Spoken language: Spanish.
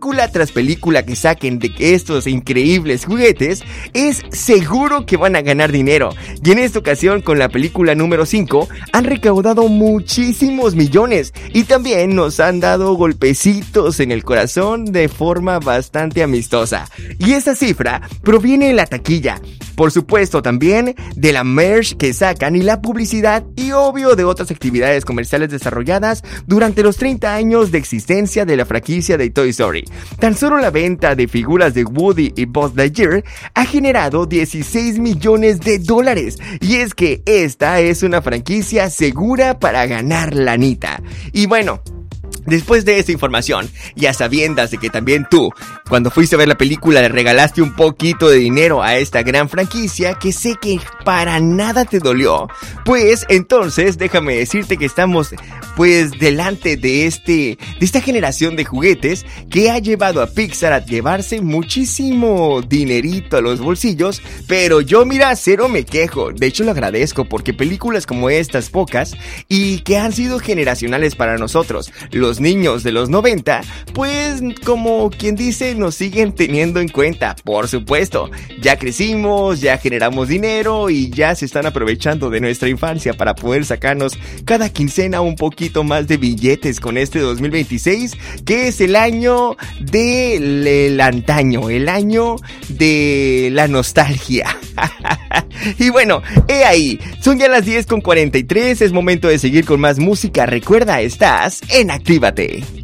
película tras película que saquen de estos increíbles juguetes, es seguro que van a ganar dinero. Y en esta ocasión, con la película número 5, han recaudado muchísimos millones y también nos han dado golpecitos en el corazón de forma bastante amistosa. Y esa cifra proviene de la taquilla, por supuesto también de la merch que sacan y la publicidad y obvio de otras actividades comerciales desarrolladas durante los 30 años de existencia de la franquicia de Toy Story. Tan solo la venta de figuras de Woody y Buzz Lightyear ha generado 16 millones de dólares. Y es que esta es una franquicia segura para ganar lanita. Y bueno, después de esta información, ya sabiendas de que también tú, cuando fuiste a ver la película, le regalaste un poquito de dinero a esta gran franquicia que sé que para nada te dolió, pues entonces déjame decirte que estamos pues delante de esta generación de juguetes que ha llevado a Pixar a llevarse muchísimo dinerito a los bolsillos, pero yo mira, cero me quejo, de hecho lo agradezco porque películas como estas pocas y que han sido generacionales para nosotros, los niños de los 90, pues como quien dice nos siguen teniendo en cuenta, por supuesto, ya crecimos, ya generamos dinero y ya se están aprovechando de nuestra infancia para poder sacarnos cada quincena un poquito más de billetes con este 2026, que es el año del antaño, el año de la nostalgia. Y bueno, he ahí, son ya las 10:43, es momento de seguir con más música. Recuerda, estás en Actívate.